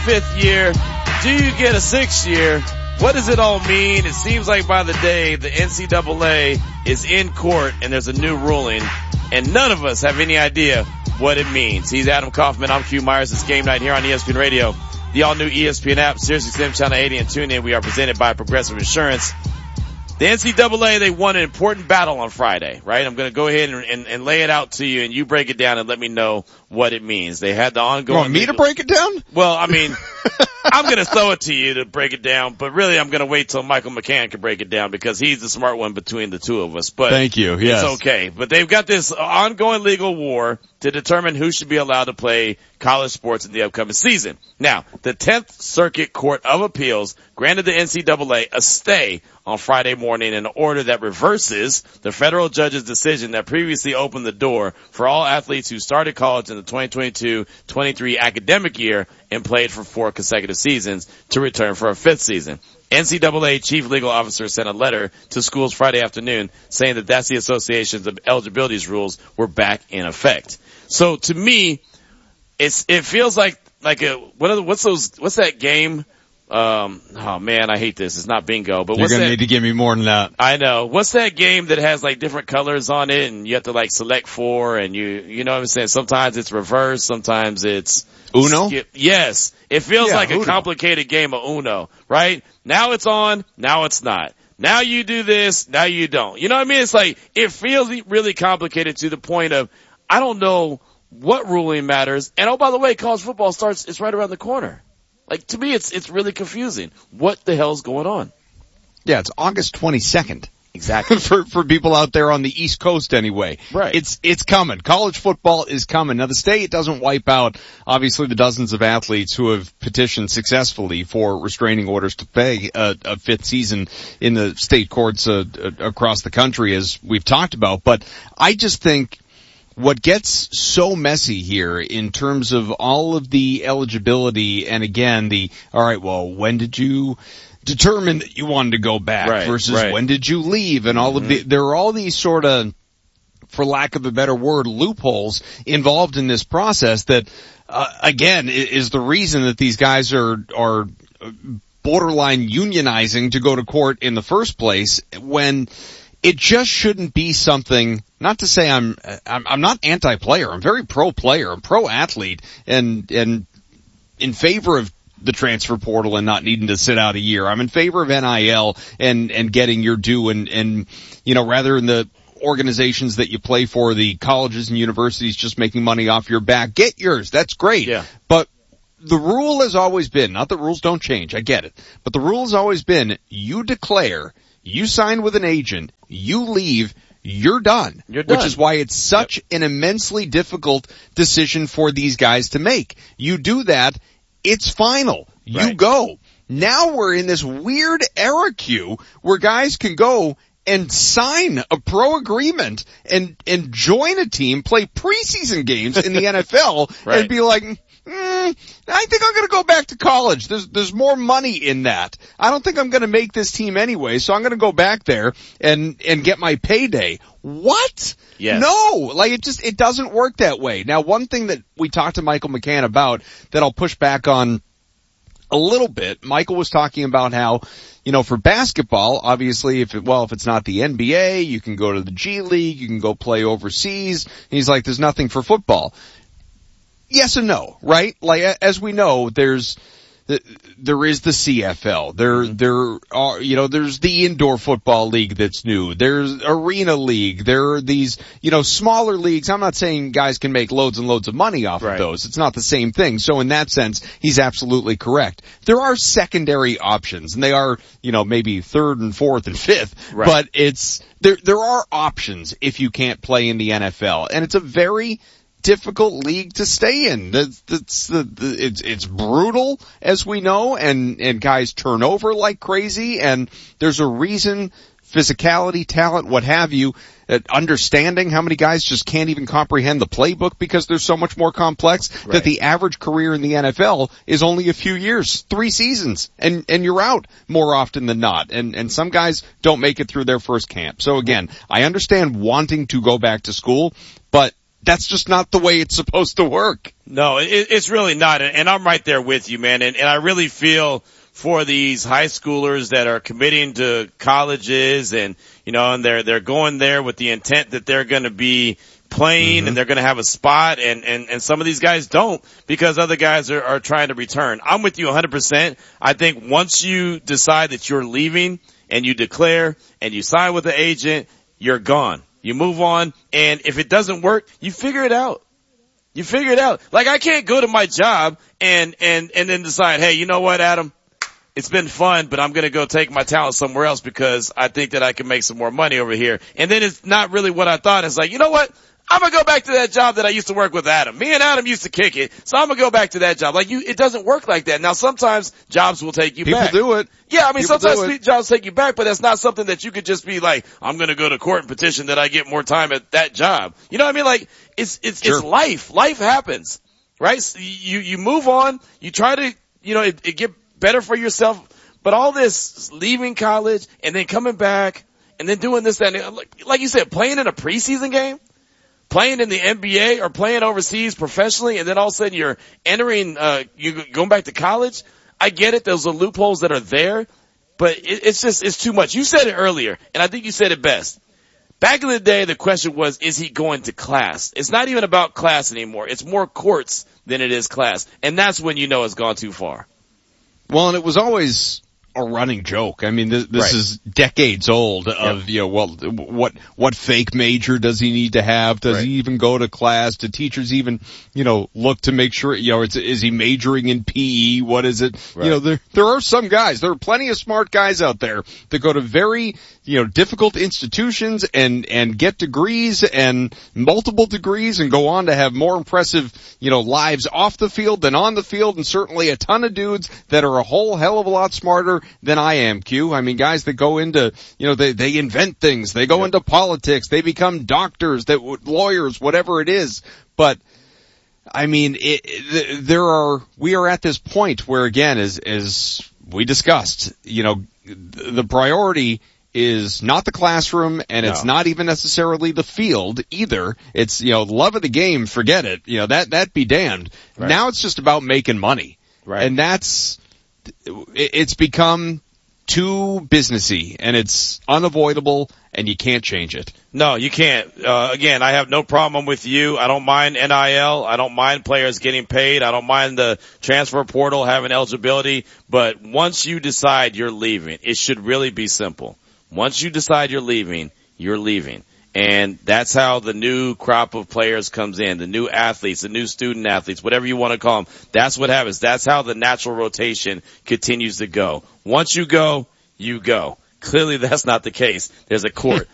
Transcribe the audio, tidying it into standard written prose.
fifth year? Do you get a sixth year? What does it all mean? It seems like by the day the NCAA is in court and there's a new ruling, and none of us have any idea what it means. He's Adam Kaufman. I'm Q Myers. It's Game Night here on ESPN Radio, the all-new ESPN app, SiriusXM Channel 80, and TuneIn. We are presented by Progressive Insurance. The NCAA, they won an important battle on Friday, right? I'm going to go ahead and lay it out to you, and you break it down and let me know what it means. They had the ongoing... You want me to break it down? Well, I mean, I'm going to throw it to you to break it down, but really I'm going to wait till Michael McCann can break it down because he's the smart one between the two of us. But thank you. Yes. It's okay. But they've got this ongoing legal war to determine who should be allowed to play college sports in the upcoming season. Now, the 10th Circuit Court of Appeals granted the NCAA a stay on Friday morning in an order that reverses the federal judge's decision that previously opened the door for all athletes who started college in the 2022-23 academic year and played for 4 consecutive seasons to return for a fifth season. NCAA chief legal officer sent a letter to schools Friday afternoon saying that that's the association's eligibility rules were back in effect. So to me, it feels like what's that game? Oh man, I hate this. It's not bingo, but you're gonna need to give me more than that. I know. What's that game that has like different colors on it and you have to like select 4 and you know what I'm saying? Sometimes it's reverse, sometimes it's Uno? Yes. It feels like Uno. a complicated game of Uno, right? Now it's on, now it's not. Now you do this, now you don't. You know what I mean? It's like, it feels really complicated to the point of, I don't know what ruling matters. And oh, by the way, college football it's right around the corner. Like, to me, it's really confusing. What the hell's going on? Yeah, it's August 22nd. Exactly. for people out there on the East Coast anyway. Right. It's coming. College football is coming. Now the state doesn't wipe out, obviously, the dozens of athletes who have petitioned successfully for restraining orders to pay a fifth season in the state courts across the country, as we've talked about. But I just think what gets so messy here in terms of all of the eligibility and again when did you determine that you wanted to go back versus when did you leave and all of there are all these sort of, for lack of a better word, loopholes involved in this process that, again, is the reason that these guys are borderline unionizing to go to court in the first place when it just shouldn't be something. Not to say I'm not anti-player. I'm very pro-player. I'm pro-athlete and in favor of the transfer portal and not needing to sit out a year. I'm in favor of NIL and getting your due and rather than the organizations that you play for, the colleges and universities just making money off your back, get yours. That's great. Yeah. But the rule has always been, not that rules don't change, I get it, but the rule has always been you declare, you sign with an agent, you leave, you're done. Which is why it's such an immensely difficult decision for these guys to make. You do that, it's final. You go. Now we're in this weird era queue where guys can go and sign a pro agreement and join a team, play preseason games in the NFL and be like, I think I'm going to go back to college. There's more money in that. I don't think I'm going to make this team anyway, so I'm going to go back there and get my payday. What? Yes. No, it doesn't work that way. Now, one thing that we talked to Michael McCann about that I'll push back on a little bit, Michael was talking about how, for basketball, obviously if it's not the NBA, you can go to the G League, you can go play overseas. He's like, there's nothing for football. Yes and no, right? Like, as we know, there is the CFL. There are, there's the indoor football league that's new. There's arena league. There are these, smaller leagues. I'm not saying guys can make loads and loads of money off of those. It's not the same thing. So in that sense, he's absolutely correct. There are secondary options and they are, maybe third and fourth and fifth, but there are options if you can't play in the NFL, and it's a very difficult league to stay in. It's brutal, as we know, and guys turn over like crazy, and there's a reason, physicality, talent, what have you, understanding how many guys just can't even comprehend the playbook because they're so much more complex that the average career in the NFL is only a few years, 3 seasons, and you're out more often than not. And some guys don't make it through their first camp. So again, I understand wanting to go back to school, but that's just not the way it's supposed to work. No, it's really not. And I'm right there with you, man. And I really feel for these high schoolers that are committing to colleges and, and they're going there with the intent that they're going to be playing and they're going to have a spot and some of these guys don't because other guys are trying to return. I'm with you 100%. I think once you decide that you're leaving and you declare and you sign with the agent, you're gone. You move on, and if it doesn't work, you figure it out. You figure it out. Like, I can't go to my job and then decide, hey, you know what, Adam? It's been fun, but I'm going to go take my talent somewhere else because I think that I can make some more money over here. And then it's not really what I thought. It's like, you know what? I'm going to go back to that job that I used to work with Adam. Me and Adam used to kick it, so I'm going to go back to that job. Like, it doesn't work like that. Now, sometimes jobs will take you back. People do it. Yeah, I mean, sometimes jobs take you back, but that's not something that you could just be like, I'm going to go to court and petition that I get more time at that job. You know what I mean? Like, it's life. Life happens, right? So you move on. You try to, it get better for yourself. But all this leaving college and then coming back and then doing this, that, and like you said, playing in a preseason game, playing in the NBA or playing overseas professionally, and then all of a sudden you're entering, you're going back to college. I get it. Those are loopholes that are there, but it's too much. You said it earlier, and I think you said it best. Back in the day, the question was, is he going to class? It's not even about class anymore. It's more courts than it is class. And that's when you know it's gone too far. Well, and it was always a running joke. I mean, this right. is decades old of, what fake major does he need to have? Does he even go to class? Do teachers even, look to make sure, is he majoring in PE? What is it? Right. There are some guys, there are plenty of smart guys out there that go to very, difficult institutions and get degrees and multiple degrees and go on to have more impressive, lives off the field than on the field, and certainly a ton of dudes that are a whole hell of a lot smarter than I am, Q. I mean, guys that go into, they invent things, they go into politics, they become doctors, lawyers, whatever it is. But, I mean, we are at this point where, again, as we discussed, the priority is not the classroom, and it's not even necessarily the field either. It's, love of the game, forget it. That be damned. Right. Now it's just about making money. Right. And it's become too businessy, and it's unavoidable, and you can't change it. No, you can't. Again, I have no problem with you. I don't mind NIL. I don't mind players getting paid. I don't mind the transfer portal having eligibility. But once you decide you're leaving, it should really be simple. Once you decide you're leaving, you're leaving. And that's how the new crop of players comes in, the new athletes, the new student athletes, whatever you want to call them. That's what happens. That's how the natural rotation continues to go. Once you go, you go. Clearly that's not the case. There's a court.